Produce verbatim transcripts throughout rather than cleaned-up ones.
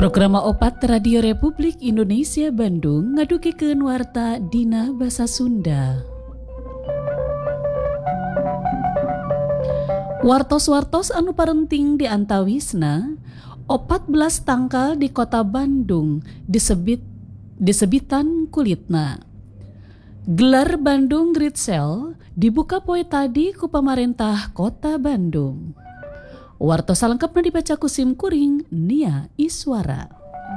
Program opat Radio Republik Indonesia Bandung ngadugikeun warta dina basa Sunda. Wartos-wartos anu parenting di antawisna, opat belas tangkal di kota Bandung disebit disebitan kulitna. Gelar Bandung Great Sale dibuka poe tadi ku pamarentah kota Bandung. Wartos salengkapna dibaca ku Sim Kuring Nia Iswara.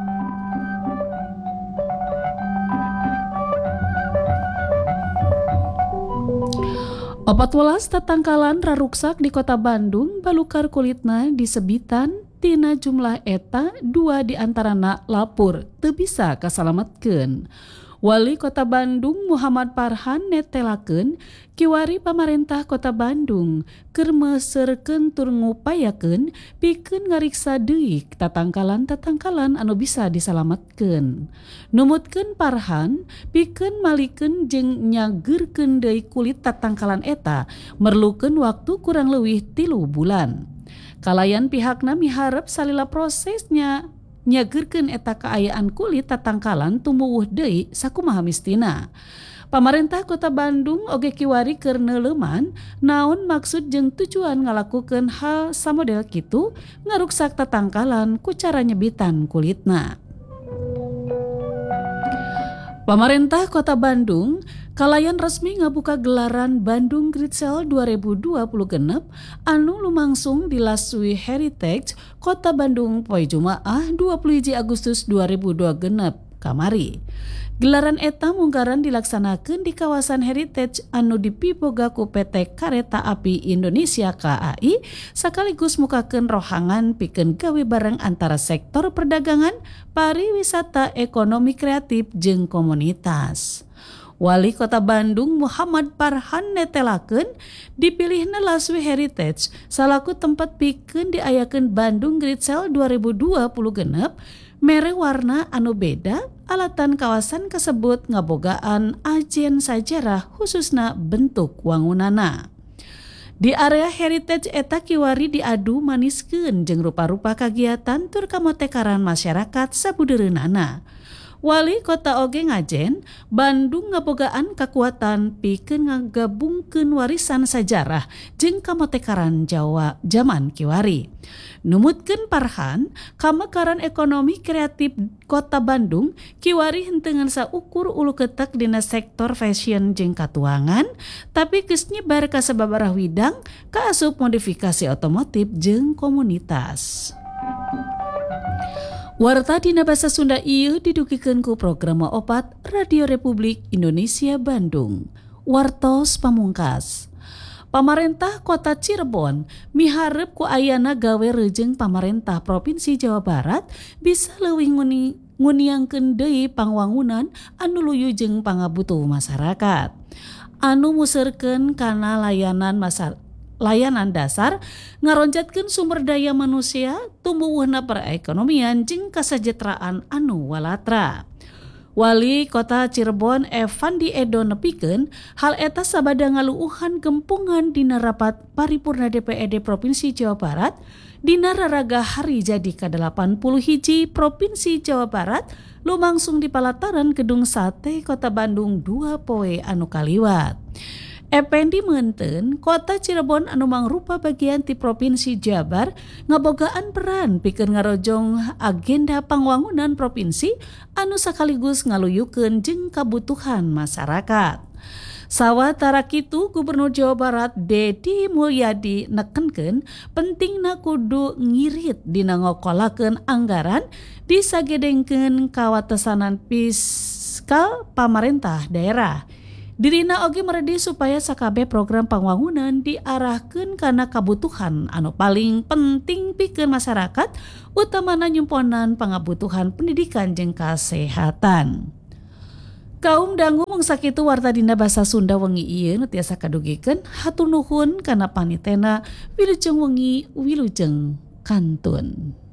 Opat welas tatangkalan raruksak di kota Bandung balukar kulitna disebitan tina jumlah eta dua diantarana lapur teu bisa kasalametkeun. Wali Kota Bandung Muhammad Farhan netelakeun kiwari pamarentah Kota Bandung keur meuseureun tur ngupayakeun pikeun ngariksa deui tatangkalan-tatangkalan anu bisa disalametkeun. Numutkeun Farhan pikeun malikeun jeung nyageurkeun deui kulit tatangkalan eta merlukeun waktu kurang leuwih tilu bulan. Kalayan pihakna miharep salila prosesnya nyageurkeun eta kaayaan kulit tatangkalan tumuwuh deui sakumaha mistina. Pamarentah Kota Bandung oge kiwari keur neuleuman naon maksud jeung tujuan ngalakukeun hal samodel kitu ngaruksak tatangkalan ku cara nyebitan kulitna. Pamarentah Kota Bandung kalayan resmi ngabuka gelaran Bandung Great Sale dua ribu dua puluh genep anu lumangsung di Laswi Heritage Kota Bandung poe Jumaah dua puluh hiji Agustus dua ribu dua genep kamari. Gelaran eta munggaran dilaksanakeun di kawasan Heritage anu dipiboga ku P T Kareta Api Indonesia K A I sakaligus mukakeun rohangan pikeun gawe bareng antara sektor perdagangan, pariwisata, ekonomi kreatif jeung komunitas. Wali Kota Bandung Muhammad Farhan netelakeun dipilihna Laswi Heritage salaku tempat pikeun diayakeun Bandung Great Sale dua ribu dua puluh genep mere warna anu beda alatan kawasan kasebut ngabogaan ajen sajarah khususna bentuk wangunana. Di area Heritage eta kiwari diadu maniskeun jeung rupa-rupa kagiatan tur kamotekaran masyarakat sabudeureunana. Wali Kota oge ngajen Bandung ngabogaan kakuatan pikeun ngagabungkeun warisan sajarah jeung kamotekaran Jawa zaman kiwari. Numutkeun Farhan, kamekaran ekonomi kreatif Kota Bandung kiwari henteu ngan saukur ulu keutek dina sektor fashion jeung katuangan, tapi geus nyebar ka sababaraha widang kaasup modifikasi otomotif jeung komunitas. Warta dina basa Sunda ieu didugikeun ku program opat Radio Republik Indonesia Bandung. Wartos pamungkas. Pamarentah Kota Cirebon miharep ku ayana gawe reujeng pamarentah Provinsi Jawa Barat bisa leuwih nguni nguniangkeun deui pangwangunan anu luyu jeung pangabutuh masyarakat. Anu museurkeun kana layanan masyarakat layanan dasar ngaronjatkeun sumber daya manusia tumbuhna perekonomian jeung kasejahteraan anu walatra. Wali Kota Cirebon Evandi Edo nepikeun hal eta sabada ngaluuhan gempungan dina rapat paripurna D P R D Provinsi Jawa Barat dina raraga hari jadi ka delapan puluh hiji Provinsi Jawa Barat lumangsung di palataran Gedung Sate Kota Bandung dua poe anu kaliwat. Ependi meunteun Kota Cirebon anu mangrupa bagian ti Provinsi Jabar ngabogaan peran pikeun ngarojong agenda pangwangunan provinsi anu sakaligus ngaluyukeun jeung kabutuhan masyarakat. Sawatara kitu Gubernur Jawa Barat Dedi Mulyadi nekenkeun pentingna kudu ngirit dina ngokolakeun anggaran disagedengkeun kawatesanan fiskal pamarentah daerah. Dirina oge meredi supaya sakabeh program pangwangunan diarahkeun kana kabutuhan anu paling penting pikeun masyarakat utamana nyumponan pangabutuhan pendidikan jeung kasehatan. Kaum dangu mung sakitu warta dina basa Sunda wengi ieu nu tiasa kadugikeun hatur nuhun kana panitena wilujeng wengi wilujeng kantun.